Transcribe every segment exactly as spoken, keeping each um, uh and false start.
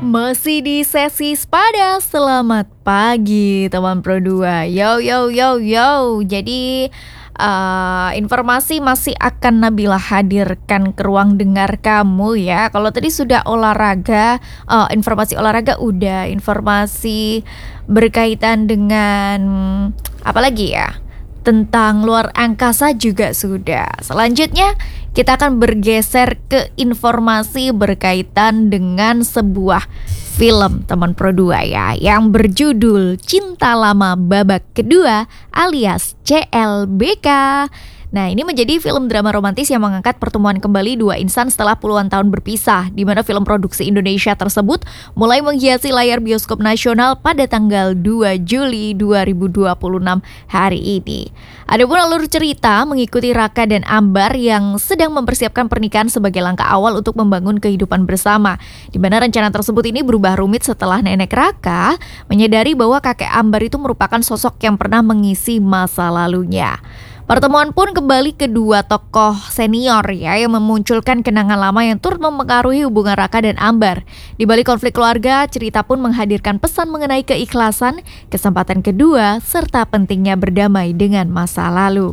Masih di sesi Spada, selamat pagi teman Pro dua. Yo yo yo yo. Jadi uh, informasi masih akan Nabila hadirkan ke ruang dengar kamu ya. Kalau tadi sudah olahraga, uh, informasi olahraga udah, informasi berkaitan dengan apa lagi ya? Tentang luar angkasa juga sudah. Selanjutnya kita akan bergeser ke informasi berkaitan dengan sebuah film teman Pro dua ya, yang berjudul Cinta Lama Babak Kedua alias C L B K. Nah, ini menjadi film drama romantis yang mengangkat pertemuan kembali dua insan setelah puluhan tahun berpisah, di mana film produksi Indonesia tersebut mulai menghiasi layar bioskop nasional pada tanggal dua Juli dua ribu dua puluh enam hari ini. Adapun alur cerita mengikuti Raka dan Ambar yang sedang mempersiapkan pernikahan sebagai langkah awal untuk membangun kehidupan bersama, di mana rencana tersebut ini berubah rumit setelah nenek Raka menyadari bahwa kakek Ambar itu merupakan sosok yang pernah mengisi masa lalunya. Pertemuan pun kembali kedua tokoh senior ya, yang memunculkan kenangan lama yang turut mempengaruhi hubungan Raka dan Ambar. Di balik konflik keluarga, cerita pun menghadirkan pesan mengenai keikhlasan, kesempatan kedua, serta pentingnya berdamai dengan masa lalu.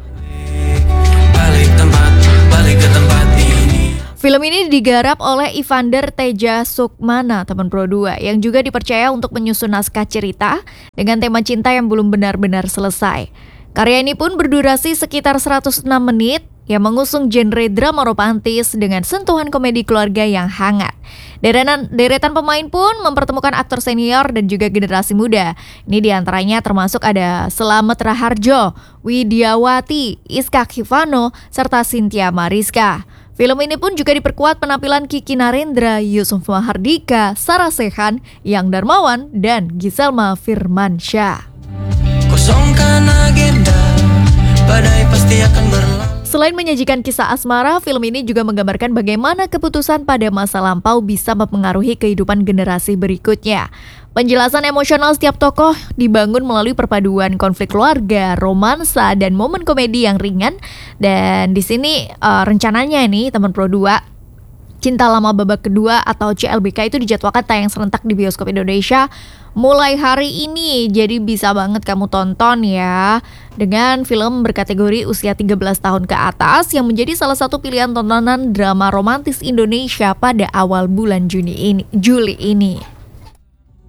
Balik tempat, balik ke tempat ini. Film ini digarap oleh Ivander Teja Sukmana, teman Pro dua, yang juga dipercaya untuk menyusun naskah cerita dengan tema cinta yang belum benar-benar selesai. Karya ini pun berdurasi sekitar seratus enam menit yang mengusung genre drama romantis dengan sentuhan komedi keluarga yang hangat. Deretan, deretan pemain pun mempertemukan aktor senior dan juga generasi muda. Ini diantaranya termasuk ada Slamet Raharjo, Widiawati, Iskak Hivano, serta Cynthia Mariska. Film ini pun juga diperkuat penampilan Kiki Narendra, Yusuf Mahardika, Sarah Sechan, Yang Darmawan, dan Giselma Firmansyah. Kosongkan agenda, badai pasti akan berlalu. Selain menyajikan kisah asmara, film ini juga menggambarkan bagaimana keputusan pada masa lampau bisa mempengaruhi kehidupan generasi berikutnya. Penjelasan emosional setiap tokoh dibangun melalui perpaduan konflik keluarga, romansa, dan momen komedi yang ringan. Dan di sini uh, rencananya nih teman Pro dua, Cinta Lama Babak Kedua atau C L B K itu dijadwalkan tayang serentak di bioskop Indonesia mulai hari ini. Jadi bisa banget kamu tonton ya, dengan film berkategori usia tiga belas tahun ke atas yang menjadi salah satu pilihan tontonan drama romantis Indonesia pada awal bulan Juni ini, Juli ini.